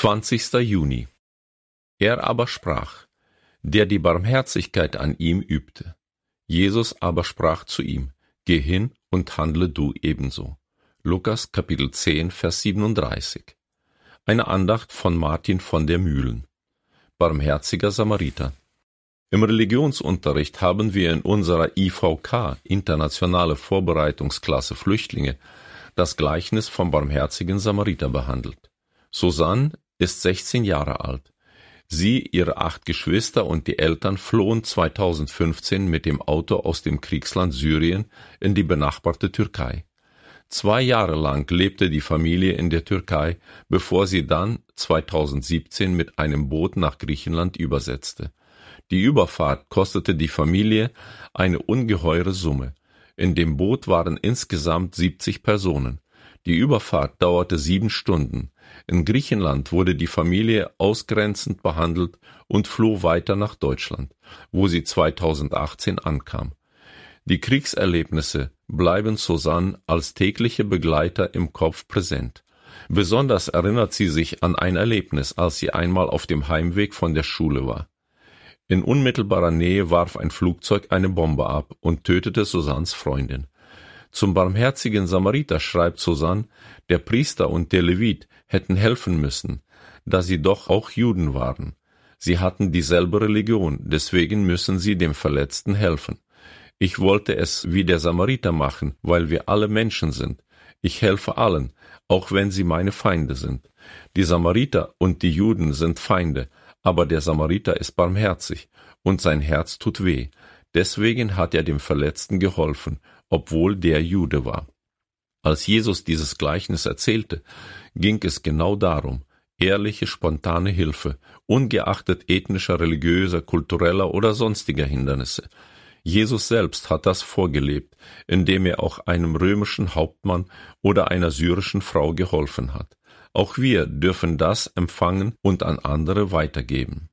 20. Juni. Er aber sprach, der die Barmherzigkeit an ihm übte. Jesus aber sprach zu ihm, geh hin und handle du ebenso. Lukas Kapitel 10, Vers 37. Eine Andacht von Martin von der Mühlen. Barmherziger Samariter. Im Religionsunterricht haben wir in unserer IVK, Internationale Vorbereitungsklasse Flüchtlinge, das Gleichnis vom barmherzigen Samariter behandelt. Susanne ist 16 Jahre alt. Sie, ihre 8 Geschwister und die Eltern flohen 2015 mit dem Auto aus dem Kriegsland Syrien in die benachbarte Türkei. 2 Jahre lang lebte die Familie in der Türkei, bevor sie dann 2017 mit einem Boot nach Griechenland übersetzte. Die Überfahrt kostete die Familie eine ungeheure Summe. In dem Boot waren insgesamt 70 Personen. Die Überfahrt dauerte 7 Stunden. In Griechenland wurde die Familie ausgrenzend behandelt und floh weiter nach Deutschland, wo sie 2018 ankam. Die Kriegserlebnisse bleiben Susanne als tägliche Begleiter im Kopf präsent. Besonders erinnert sie sich an ein Erlebnis, als sie einmal auf dem Heimweg von der Schule war. In unmittelbarer Nähe warf ein Flugzeug eine Bombe ab und tötete Susannes Freundin. Zum barmherzigen Samariter schreibt Susanne, der Priester und der Levit hätten helfen müssen, da sie doch auch Juden waren. Sie hatten dieselbe Religion, deswegen müssen sie dem Verletzten helfen. Ich wollte es wie der Samariter machen, weil wir alle Menschen sind. Ich helfe allen, auch wenn sie meine Feinde sind. Die Samariter und die Juden sind Feinde, aber der Samariter ist barmherzig und sein Herz tut weh. Deswegen hat er dem Verletzten geholfen, obwohl der Jude war. Als Jesus dieses Gleichnis erzählte, ging es genau darum, ehrliche, spontane Hilfe, ungeachtet ethnischer, religiöser, kultureller oder sonstiger Hindernisse. Jesus selbst hat das vorgelebt, indem er auch einem römischen Hauptmann oder einer syrischen Frau geholfen hat. Auch wir dürfen das empfangen und an andere weitergeben.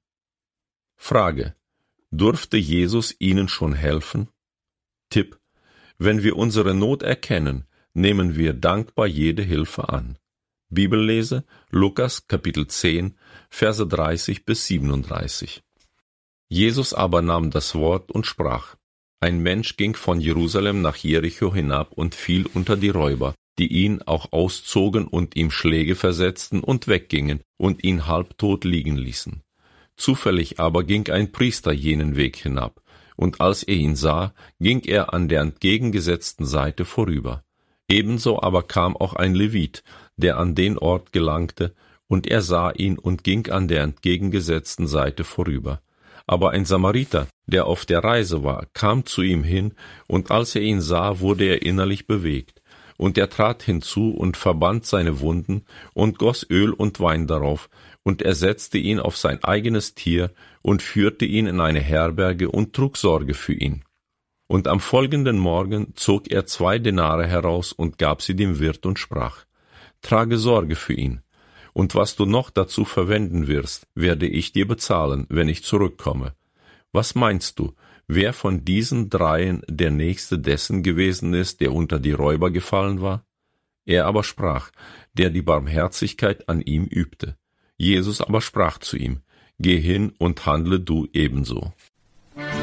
Frage: Durfte Jesus ihnen schon helfen? Tipp: Wenn wir unsere Not erkennen, nehmen wir dankbar jede Hilfe an. Bibellese: Lukas Kapitel 10, Verse 30 bis 37. Jesus aber nahm das Wort und sprach: Ein Mensch ging von Jerusalem nach Jericho hinab und fiel unter die Räuber, die ihn auch auszogen und ihm Schläge versetzten und weggingen und ihn halbtot liegen ließen. Zufällig aber ging ein Priester jenen Weg hinab, und als er ihn sah, ging er an der entgegengesetzten Seite vorüber. Ebenso aber kam auch ein Levit, der an den Ort gelangte, und er sah ihn und ging an der entgegengesetzten Seite vorüber. Aber ein Samariter, der auf der Reise war, kam zu ihm hin, und als er ihn sah, wurde er innerlich bewegt. Und er trat hinzu und verband seine Wunden und goss Öl und Wein darauf, und er setzte ihn auf sein eigenes Tier und führte ihn in eine Herberge und trug Sorge für ihn. Und am folgenden Morgen zog er 2 Denare heraus und gab sie dem Wirt und sprach: Trage Sorge für ihn, und was du noch dazu verwenden wirst, werde ich dir bezahlen, wenn ich zurückkomme. Was meinst du, wer von diesen 3 der Nächste dessen gewesen ist, der unter die Räuber gefallen war? Er aber sprach, der die Barmherzigkeit an ihm übte. Jesus aber sprach zu ihm: Geh hin und handle du ebenso.